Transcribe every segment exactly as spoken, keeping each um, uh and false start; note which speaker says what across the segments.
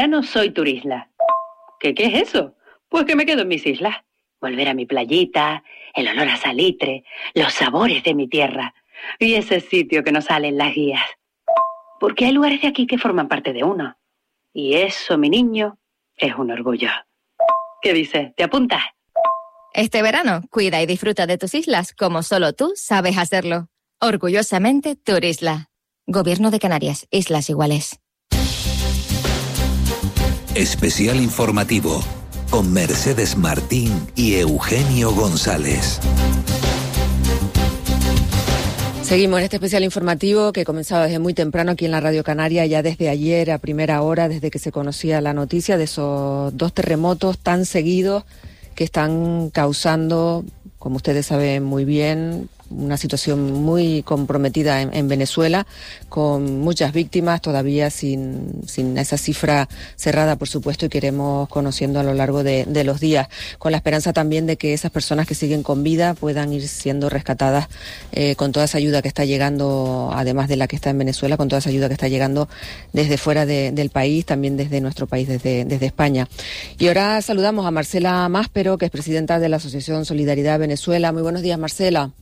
Speaker 1: Ya no soy turisla. ¿Qué, qué es eso? Pues que me quedo en mis islas. Volver a mi playita, el olor a salitre, los sabores de mi tierra y ese sitio que nos sale en las guías. Porque hay lugares de aquí que forman parte de uno. Y eso, mi niño, es un orgullo. ¿Qué dices? ¿Te apuntas?
Speaker 2: Este verano, cuida y disfruta de tus islas como solo tú sabes hacerlo. Orgullosamente Turisla. Gobierno de Canarias, Islas Iguales.
Speaker 3: Especial informativo con Mercedes Martín y Eugenio González.
Speaker 4: Seguimos en este especial informativo que comenzaba desde muy temprano aquí en la Radio Canaria, ya desde ayer a primera hora, desde que se conocía la noticia de esos dos terremotos tan seguidos que están causando, como ustedes saben muy bien, una situación muy comprometida en, en Venezuela, con muchas víctimas todavía sin, sin esa cifra cerrada, por supuesto, y que iremos conociendo a lo largo de, de los días, con la esperanza también de que esas personas que siguen con vida puedan ir siendo rescatadas eh, con toda esa ayuda que está llegando, además de la que está en Venezuela, con toda esa ayuda que está llegando desde fuera de, del país, también desde nuestro país, desde, desde España. Y ahora saludamos a Marcela Máspero, que es presidenta de la Asociación Solidaridad Venezuela. Muy buenos días, Marcela.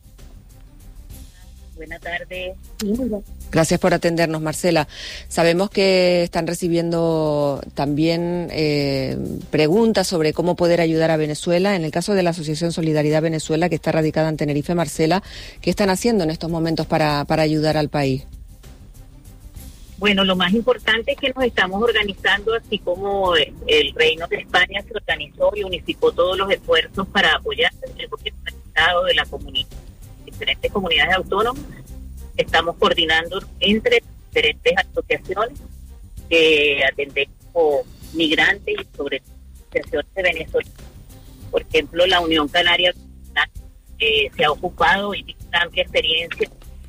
Speaker 5: Buenas tardes.
Speaker 4: Gracias por atendernos, Marcela. Sabemos que están recibiendo también eh, preguntas sobre cómo poder ayudar a Venezuela. En el caso de la Asociación Solidaridad Venezuela, que está radicada en Tenerife, Marcela, ¿qué están haciendo en estos momentos para, para ayudar al país?
Speaker 5: Bueno, lo más importante es que nos estamos organizando, así como el Reino de España se organizó y unificó todos los esfuerzos para apoyar el gobierno del Estado, de la comunidad, diferentes comunidades autónomas. Estamos coordinando entre diferentes asociaciones que atendemos migrantes y sobre todo asociaciones de Venezuela. Por ejemplo, la Unión Canaria eh, se ha ocupado y tiene una amplia experiencia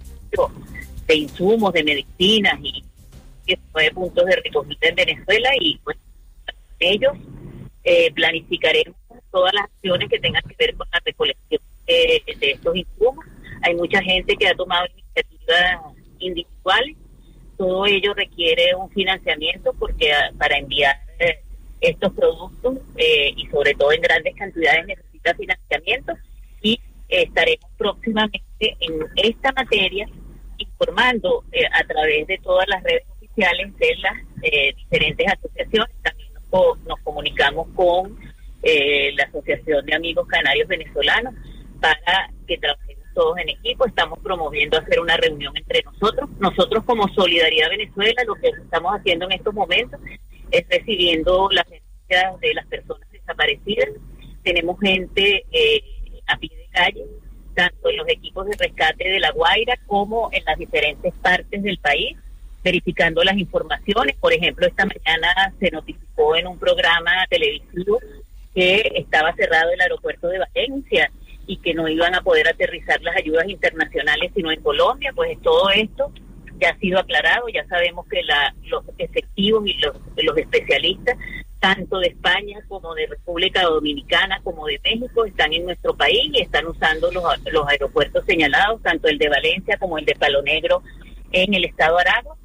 Speaker 5: de insumos, de medicinas y nueve puntos de recogida en Venezuela, y pues ellos eh, planificaremos todas las acciones que tengan que ver con la recolección de, de estos insumos. Hay mucha gente que ha tomado iniciativas individuales. Todo ello requiere un financiamiento porque a, para enviar eh, estos productos eh, y sobre todo en grandes cantidades necesita financiamiento, y eh, estaremos próximamente en esta materia informando eh, a través de todas las redes oficiales de las eh, diferentes asociaciones. También nos, nos comunicamos con eh, la Asociación de Amigos Canarios Venezolanos para que trabajemos todos en equipo. Estamos promoviendo hacer una reunión entre nosotros. Nosotros como Solidaridad Venezuela lo que estamos haciendo en estos momentos es recibiendo las denuncias de las personas desaparecidas. Tenemos gente eh, a pie de calle, tanto en los equipos de rescate de La Guaira como en las diferentes partes del país, verificando las informaciones. Por ejemplo, esta mañana se notificó en un programa televisivo que estaba cerrado el aeropuerto de Valencia y que no iban a poder aterrizar las ayudas internacionales sino en Colombia. Pues todo esto ya ha sido aclarado. Ya sabemos que la, los efectivos y los, los especialistas, tanto de España como de República Dominicana como de México, están en nuestro país y están usando los, los aeropuertos señalados, tanto el de Valencia como el de Palo Negro en el estado Aragua.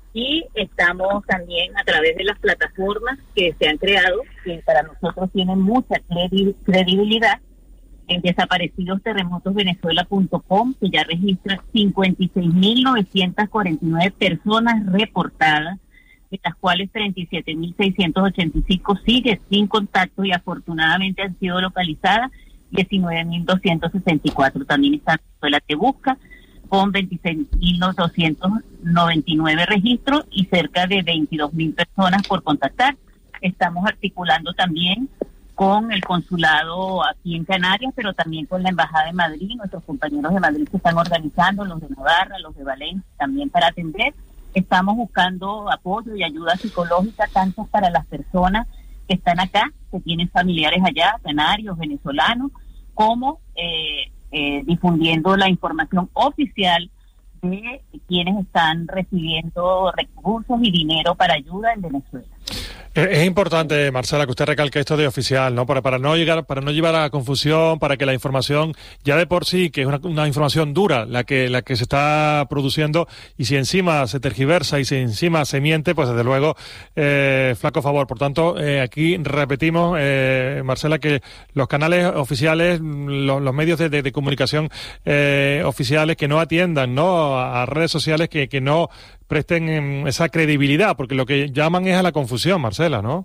Speaker 5: Y estamos también a través de las plataformas que se han creado, que para nosotros tienen mucha credibilidad, en desaparecidos terremotos venezuela punto com, que ya registra cincuenta y seis mil novecientas cuarenta y nueve personas reportadas, de las cuales treinta y siete mil seiscientos ochenta y cinco siguen sin contacto y afortunadamente han sido localizadas. Diecinueve mil doscientos sesenta y cuatro también está Venezuela Te Busca, con veintiséis mil doscientos noventa y nueve registros y cerca de veintidós mil personas por contactar. Estamos articulando también con el consulado aquí en Canarias, pero también con la Embajada de Madrid. Nuestros compañeros de Madrid se están organizando, los de Navarra, los de Valencia, también para atender. Estamos buscando apoyo y ayuda psicológica tanto para las personas que están acá, que tienen familiares allá, canarios, venezolanos, como eh, eh, difundiendo la información oficial de quienes están recibiendo recursos y dinero para ayuda en Venezuela.
Speaker 6: Es importante, Marcela, que usted recalque esto de oficial, ¿no? Para, para no llegar, para no llevar a confusión, para que la información, ya de por sí, que es una, una información dura, la que, la que se está produciendo, y si encima se tergiversa y si encima se miente, pues desde luego, eh, flaco favor. Por tanto, eh, aquí repetimos, eh, Marcela, que los canales oficiales, los, los medios de, de, de comunicación eh, oficiales que no atiendan, ¿no? A, a redes sociales que, que no presten esa credibilidad, porque lo que llaman es a la confusión, Marcela, ¿no?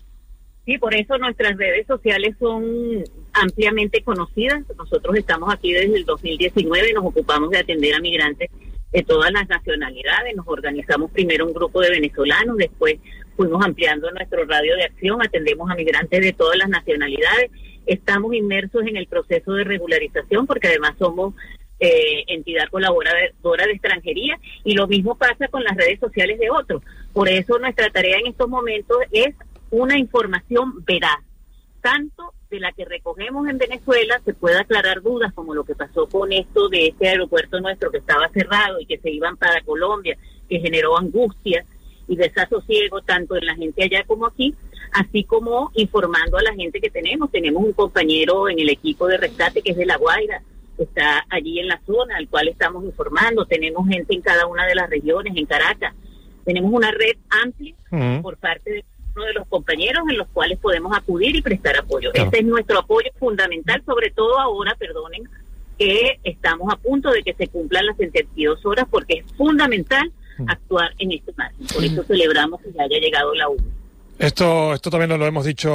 Speaker 5: Sí, por eso nuestras redes sociales son ampliamente conocidas. Nosotros estamos aquí desde el dos mil diecinueve, nos ocupamos de atender a migrantes de todas las nacionalidades. Nos organizamos primero un grupo de venezolanos, después fuimos ampliando nuestro radio de acción, atendemos a migrantes de todas las nacionalidades. Estamos inmersos en el proceso de regularización porque además somos Eh, entidad colaboradora de extranjería, y lo mismo pasa con las redes sociales de otros. Por eso nuestra tarea en estos momentos es una información veraz, tanto de la que recogemos en Venezuela, se puede aclarar dudas como lo que pasó con esto de este aeropuerto nuestro que estaba cerrado y que se iban para Colombia, que generó angustia y desasosiego tanto en la gente allá como aquí, así como informando a la gente que tenemos. Tenemos un compañero en el equipo de rescate que es de La Guaira, está allí en la zona, al cual estamos informando. Tenemos gente en cada una de las regiones, en Caracas. Tenemos una red amplia uh-huh. por parte de uno de los compañeros en los cuales podemos acudir y prestar apoyo. Claro. Ese es nuestro apoyo fundamental, sobre todo ahora, perdonen, que estamos a punto de que se cumplan las setenta y dos horas, porque es fundamental uh-huh. actuar en este margen. Por eso celebramos que ya haya llegado la U N E.
Speaker 6: Esto, esto también nos lo hemos dicho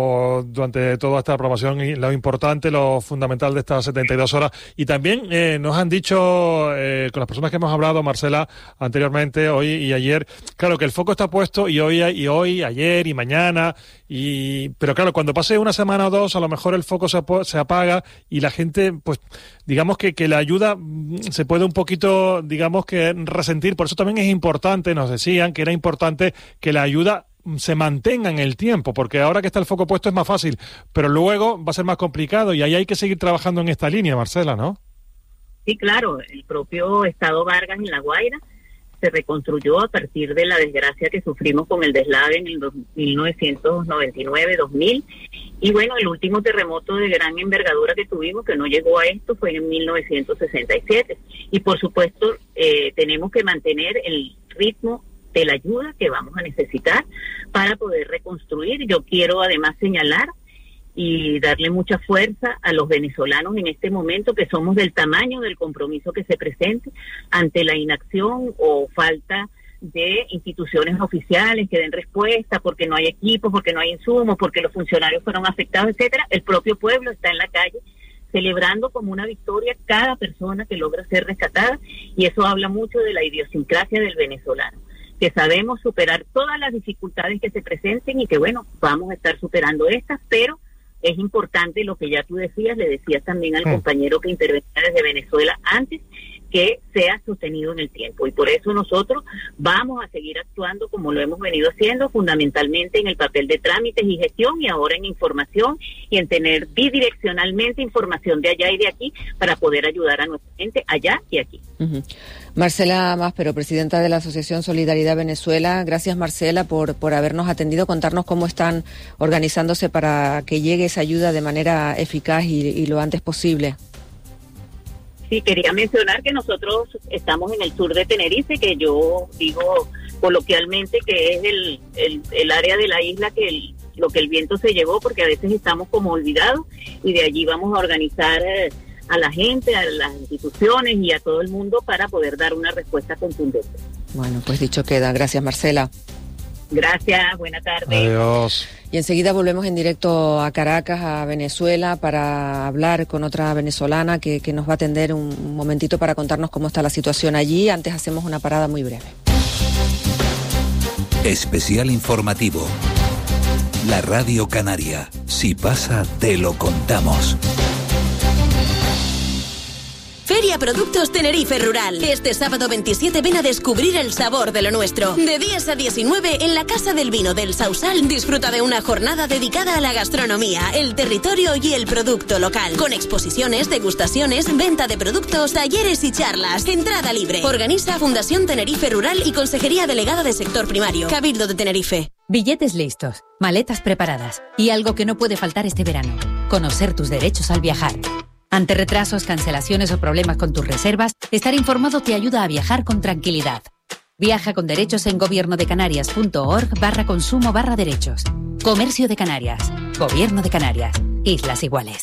Speaker 6: durante toda esta programación, y lo importante, lo fundamental de estas setenta y dos horas. Y también eh, nos han dicho, eh, con las personas que hemos hablado, Marcela, anteriormente, hoy y ayer, claro que el foco está puesto y hoy, y hoy, ayer y mañana, y pero claro, cuando pase una semana o dos, a lo mejor el foco se, ap- se apaga y la gente, pues, digamos que, que la ayuda se puede un poquito, digamos que resentir. Por eso también es importante, nos decían que era importante que la ayuda se mantenga en el tiempo, porque ahora que está el foco puesto es más fácil, pero luego va a ser más complicado, y ahí hay que seguir trabajando en esta línea, Marcela, ¿no?
Speaker 5: Sí, claro, el propio Estado Vargas en La Guaira se reconstruyó a partir de la desgracia que sufrimos con el deslave en el mil novecientos noventa y nueve dos mil, y bueno, el último terremoto de gran envergadura que tuvimos, que no llegó a esto, fue en mil novecientos sesenta y siete, y por supuesto eh, tenemos que mantener el ritmo de la ayuda que vamos a necesitar para poder reconstruir. Yo quiero además señalar y darle mucha fuerza a los venezolanos en este momento, que somos del tamaño del compromiso que se presente ante la inacción o falta de instituciones oficiales que den respuesta, porque no hay equipos, porque no hay insumos, porque los funcionarios fueron afectados, etcétera. El propio pueblo está en la calle celebrando como una victoria cada persona que logra ser rescatada, y eso habla mucho de la idiosincrasia del venezolano, que sabemos superar todas las dificultades que se presenten y que, bueno, vamos a estar superando estas, pero es importante lo que ya tú decías, le decías también al mm. compañero que intervenía desde Venezuela antes, que sea sostenido en el tiempo, y por eso nosotros vamos a seguir actuando como lo hemos venido haciendo, fundamentalmente en el papel de trámites y gestión, y ahora en información y en tener bidireccionalmente información de allá y de aquí para poder ayudar a nuestra gente allá y aquí.
Speaker 4: Uh-huh. Marcela Máspero, presidenta de la Asociación Solidaridad Venezuela. Gracias, Marcela, por, por habernos atendido, contarnos cómo están organizándose para que llegue esa ayuda de manera eficaz y, y lo antes posible.
Speaker 5: Sí, quería mencionar que nosotros estamos en el sur de Tenerife, que yo digo coloquialmente que es el, el, el área de la isla que el, lo que el viento se llevó, porque a veces estamos como olvidados, y de allí vamos a organizar eh, a la gente, a las instituciones y a todo el mundo para poder dar una respuesta contundente.
Speaker 4: Bueno, pues dicho queda. Gracias, Marcela.
Speaker 5: Gracias, buena tarde.
Speaker 6: Adiós.
Speaker 4: Y enseguida volvemos en directo a Caracas, a Venezuela, para hablar con otra venezolana que, que nos va a atender un, un momentito para contarnos cómo está la situación allí. Antes hacemos una parada muy breve.
Speaker 3: Especial informativo. La Radio Canaria. Si pasa, te lo contamos.
Speaker 7: Feria Productos Tenerife Rural. Este sábado veintisiete ven a descubrir el sabor de lo nuestro. De diez a diecinueve en la Casa del Vino del Sausal disfruta de una jornada dedicada a la gastronomía, el territorio y el producto local. Con exposiciones, degustaciones, venta de productos, talleres y charlas. Entrada libre. Organiza Fundación Tenerife Rural y Consejería Delegada de Sector Primario. Cabildo de Tenerife.
Speaker 8: Billetes listos, maletas preparadas y algo que no puede faltar este verano: conocer tus derechos al viajar. Ante retrasos, cancelaciones o problemas con tus reservas, estar informado te ayuda a viajar con tranquilidad. Viaja con derechos en gobiernodecanarias.org barra consumo barra derechos. Comercio de Canarias. Gobierno de Canarias. Islas Iguales.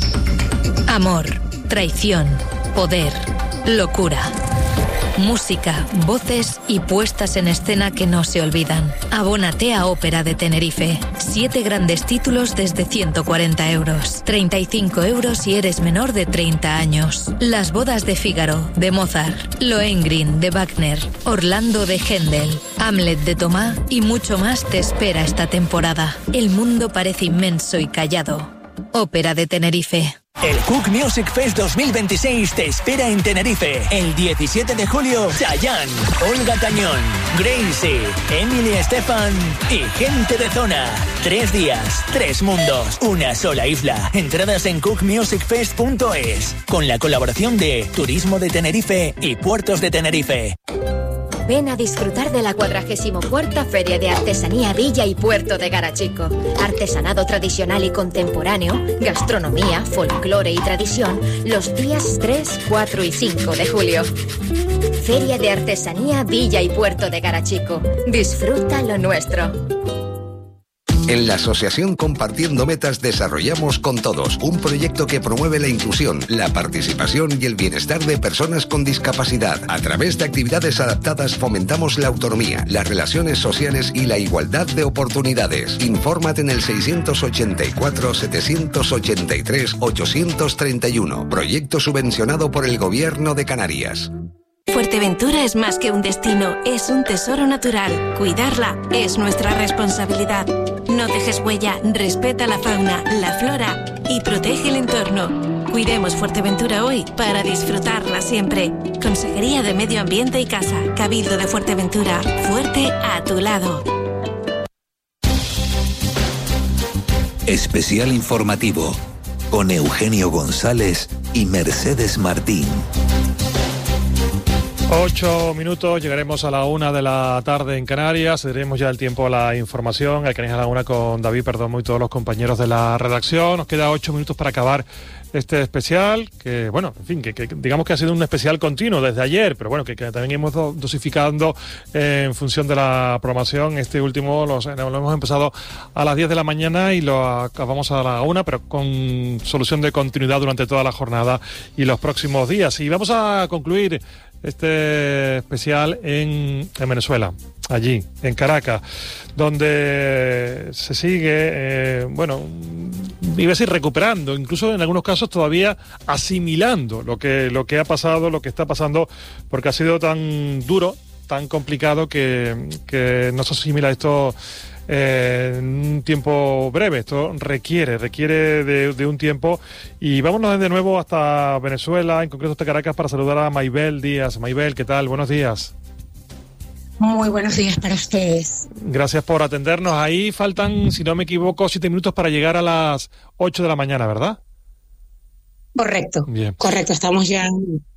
Speaker 9: Amor, traición, poder, locura. Música, voces y puestas en escena que no se olvidan. Abónate a Ópera de Tenerife. Siete grandes títulos desde ciento cuarenta euros. treinta y cinco euros si eres menor de treinta años. Las bodas de Fígaro, de Mozart. Lohengrin, de Wagner. Orlando, de Händel. Hamlet, de Tomás y mucho más te espera esta temporada. El mundo parece inmenso y callado. Ópera de Tenerife.
Speaker 10: El Cook Music Fest dos mil veintiséis te espera en Tenerife. El diecisiete de julio, Chayanne, Olga Tañón, Gracie, Emily Estefan y gente de zona. Tres días, tres mundos, una sola isla. Entradas en cook music fest punto es. Con la colaboración de Turismo de Tenerife y Puertos de Tenerife.
Speaker 2: Ven a disfrutar de la cuadragésimo cuarta Feria de Artesanía Villa y Puerto de Garachico. Artesanado tradicional y contemporáneo, gastronomía, folclore y tradición, los días tres, cuatro y cinco de julio. Feria de Artesanía Villa y Puerto de Garachico. Disfruta lo nuestro.
Speaker 11: En la Asociación Compartiendo Metas desarrollamos Con Todos, un proyecto que promueve la inclusión, la participación y el bienestar de personas con discapacidad. A través de actividades adaptadas fomentamos la autonomía, las relaciones sociales y la igualdad de oportunidades. Infórmate en el seiscientos ochenta y cuatro, setecientos ochenta y tres, ochocientos treinta y uno. Proyecto subvencionado por el Gobierno de Canarias.
Speaker 12: Fuerteventura es más que un destino, es un tesoro natural. Cuidarla es nuestra responsabilidad. No dejes huella, respeta la fauna, la flora y protege el entorno. Cuidemos Fuerteventura hoy para disfrutarla siempre. Consejería de Medio Ambiente y Casa, Cabildo de Fuerteventura, fuerte a tu lado.
Speaker 3: Especial informativo con Eugenio González y Mercedes Martín.
Speaker 6: Ocho minutos, llegaremos a la una de la tarde en Canarias, cederemos ya el tiempo a la información, al Canarias a la una con David Perdomo y todos los compañeros de la redacción. Nos queda ocho minutos para acabar este especial, que bueno, en fin, que, que digamos que ha sido un especial continuo desde ayer, pero bueno, que, que también hemos do, dosificando eh, en función de la programación. Este último los, lo hemos empezado a las diez de la mañana y lo acabamos a la una, pero con solución de continuidad durante toda la jornada y los próximos días. Y vamos a concluir este especial en, en Venezuela, allí, en Caracas, donde se sigue, eh, bueno, iba a decir recuperando, incluso en algunos casos todavía asimilando lo que, lo que ha pasado, lo que está pasando, porque ha sido tan duro, tan complicado que, que no se asimila esto Eh, en un tiempo breve. Esto requiere, requiere de, de un tiempo. Y vámonos de nuevo hasta Venezuela, en concreto hasta Caracas, para saludar a Maybel Díaz. Maybel, ¿qué tal? Buenos días.
Speaker 13: Muy buenos días para ustedes.
Speaker 6: Gracias por atendernos. Ahí faltan, si no me equivoco, siete minutos para llegar a las ocho de la mañana, ¿verdad?
Speaker 13: Correcto.
Speaker 6: Bien.
Speaker 13: Correcto, estamos ya.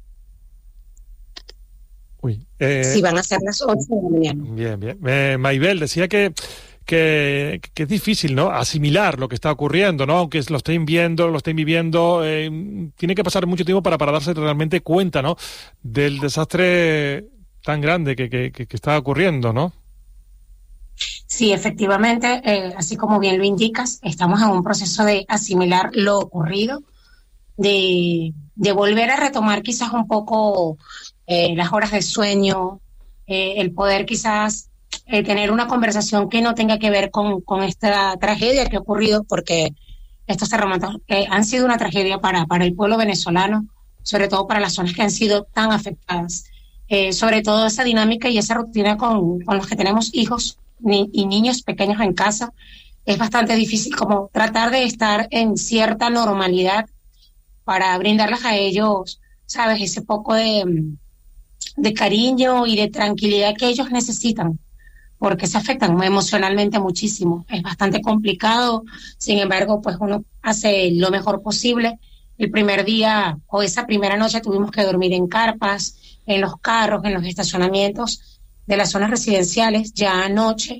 Speaker 6: Uy. Eh...
Speaker 13: Sí, van a ser las ocho de la mañana.
Speaker 6: Bien, bien. Eh, Maybel, decía que Que, que es difícil, ¿no?, asimilar lo que está ocurriendo, ¿no?, aunque lo estén viendo, lo estén viviendo, eh, tiene que pasar mucho tiempo para, para darse realmente cuenta, ¿no?, del desastre tan grande que, que, que está ocurriendo, ¿no?
Speaker 13: Sí, efectivamente, eh, así como bien lo indicas, estamos en un proceso de asimilar lo ocurrido, de, de volver a retomar quizás un poco eh, las horas de sueño, eh, el poder quizás Eh, tener una conversación que no tenga que ver con, con esta tragedia que ha ocurrido, porque estos terremotos eh, han sido una tragedia para, para el pueblo venezolano, sobre todo para las zonas que han sido tan afectadas. Eh, sobre todo esa dinámica y esa rutina con, con los que tenemos hijos ni, y niños pequeños en casa, es bastante difícil como tratar de estar en cierta normalidad para brindarles a ellos, ¿sabes?, ese poco de, de cariño y de tranquilidad que ellos necesitan, porque se afectan emocionalmente muchísimo. Es bastante complicado, sin embargo, pues uno hace lo mejor posible. El primer día o esa primera noche tuvimos que dormir en carpas, en los carros, en los estacionamientos de las zonas residenciales. Ya anoche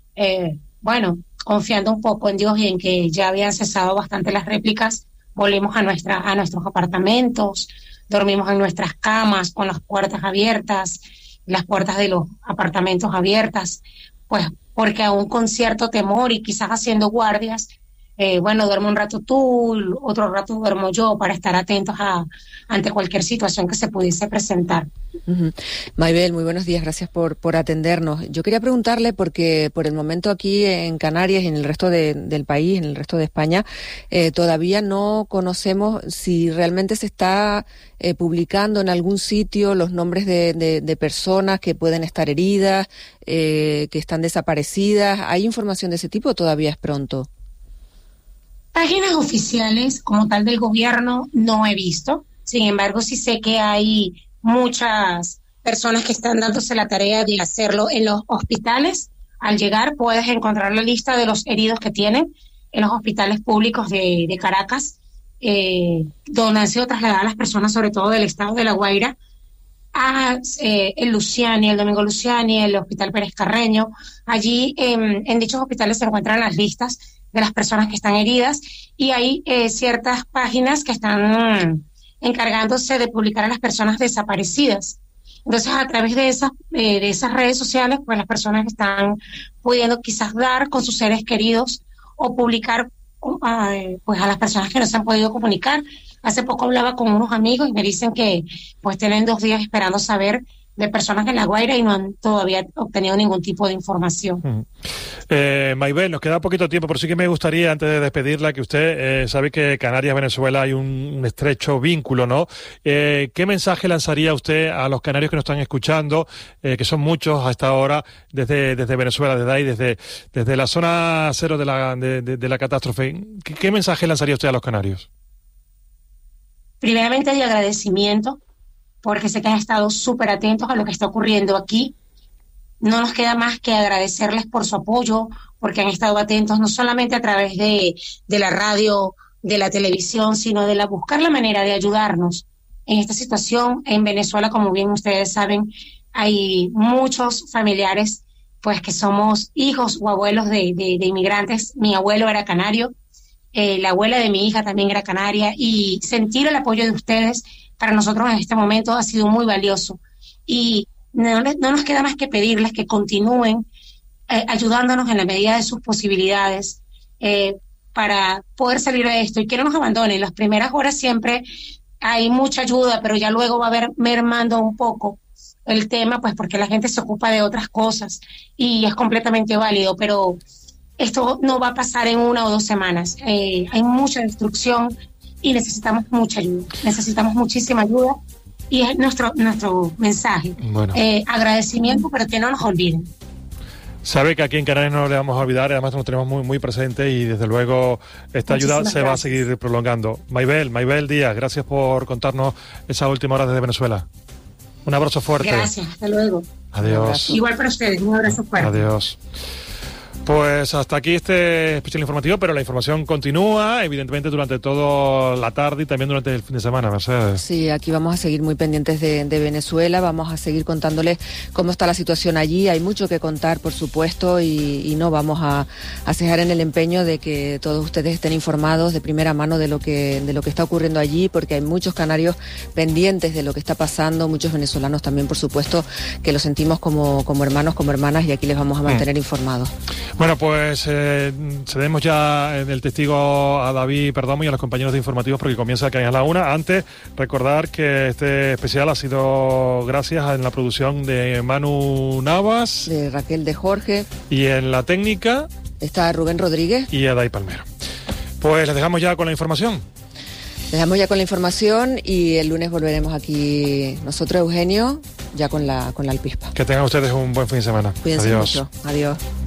Speaker 13: eh, bueno, confiando un poco en Dios y en que ya habían cesado bastante las réplicas, volvimos a, nuestra, a nuestros apartamentos, dormimos en nuestras camas con las puertas abiertas, las puertas de los apartamentos abiertas, pues porque aún con cierto temor y quizás haciendo guardias, eh, bueno, duerme un rato tú, otro rato duermo yo, para estar atentos a ante cualquier situación que se pudiese presentar.
Speaker 4: Uh-huh. Maybel, muy buenos días, gracias por, por atendernos. Yo quería preguntarle, porque por el momento aquí en Canarias y en el resto de, del país, en el resto de España, eh, todavía no conocemos si realmente se está eh, publicando en algún sitio los nombres de, de, de personas que pueden estar heridas, eh, que están desaparecidas. ¿Hay información de ese tipo o todavía es pronto?
Speaker 13: Páginas oficiales como tal del gobierno no he visto, sin embargo sí sé que hay muchas personas que están dándose la tarea de hacerlo en los hospitales. Al llegar puedes encontrar la lista de los heridos que tienen en los hospitales públicos de, de Caracas, eh, donde han sido trasladadas las personas, sobre todo del estado de La Guaira, a eh, el Luciani, el Domingo Luciani, el Hospital Pérez Carreño. Allí eh, en dichos hospitales se encuentran las listas de las personas que están heridas y hay eh, ciertas páginas que están mm, encargándose de publicar a las personas desaparecidas. Entonces, a través de esas, eh, de esas redes sociales, pues las personas están pudiendo quizás dar con sus seres queridos o publicar uh, pues a las personas que no se han podido comunicar. Hace poco hablaba con unos amigos y me dicen que pues tienen dos días esperando saber de personas de La Guaira y no han todavía obtenido ningún tipo de información.
Speaker 6: Uh-huh. Eh, Maybel, nos queda poquito tiempo, pero sí que me gustaría, antes de despedirla, que usted eh, sabe que Canarias-Venezuela hay un, un estrecho vínculo, ¿no? Eh, ¿Qué mensaje lanzaría usted a los canarios que nos están escuchando, eh, que son muchos hasta ahora, desde, desde Venezuela, desde ahí, desde, desde la zona cero de la, de, de, de la catástrofe? ¿Qué, ¿Qué mensaje lanzaría usted a los canarios?
Speaker 13: Primeramente, de agradecimiento, porque sé que han estado súper atentos a lo que está ocurriendo aquí. No nos queda más que agradecerles por su apoyo, porque han estado atentos no solamente a través de, de la radio, de la televisión, sino de la, buscar la manera de ayudarnos en esta situación. En Venezuela, como bien ustedes saben, hay muchos familiares pues que somos hijos o abuelos de, de, de inmigrantes. Mi abuelo era canario, eh, la abuela de mi hija también era canaria, y sentir el apoyo de ustedes para nosotros en este momento ha sido muy valioso. Y no, no nos queda más que pedirles que continúen eh, ayudándonos en la medida de sus posibilidades eh, para poder salir de esto y que no nos abandonen. Las primeras horas siempre hay mucha ayuda, pero ya luego va a haber mermando un poco el tema, pues porque la gente se ocupa de otras cosas y es completamente válido, pero esto no va a pasar en una o dos semanas. Eh, hay mucha destrucción y necesitamos mucha ayuda, necesitamos muchísima ayuda y es nuestro nuestro mensaje. Bueno. Eh, agradecimiento, pero que no nos olviden.
Speaker 6: Sabe que aquí en Canarias no le vamos a olvidar, además nos tenemos muy muy presente y desde luego esta ayuda Muchísimas se gracias. va a seguir prolongando. Maybel, Maybel Díaz, gracias por contarnos esa última hora desde Venezuela. Un abrazo fuerte.
Speaker 13: Gracias, hasta luego.
Speaker 6: Adiós.
Speaker 13: Igual para ustedes, un abrazo fuerte.
Speaker 6: Adiós. Pues hasta aquí este especial informativo, pero la información continúa, evidentemente, durante toda la tarde y también durante el fin de semana, Mercedes.
Speaker 4: Sí, aquí vamos a seguir muy pendientes de, de Venezuela, vamos a seguir contándoles cómo está la situación allí. Hay mucho que contar, por supuesto, y, y no vamos a, a cejar en el empeño de que todos ustedes estén informados de primera mano de lo que de lo que está ocurriendo allí, porque hay muchos canarios pendientes de lo que está pasando, muchos venezolanos también, por supuesto, que lo sentimos como, como hermanos, como hermanas, y aquí les vamos a mantener mm. informados.
Speaker 6: Bueno, pues eh, cedemos ya el testigo a David Perdomo y a los compañeros de informativos porque comienza a caer a la una. Antes, recordar que este especial ha sido gracias a la producción de Manu Navas,
Speaker 4: de Raquel de Jorge,
Speaker 6: y en la técnica
Speaker 4: está Rubén Rodríguez
Speaker 6: y Adai Palmero. Pues les dejamos ya con la información.
Speaker 4: Les dejamos ya con la información y el lunes volveremos aquí nosotros, Eugenio, ya con la, con la Alpispa.
Speaker 6: Que tengan ustedes un buen fin de semana.
Speaker 4: Cuídense
Speaker 6: Adiós.
Speaker 4: mucho. Adiós.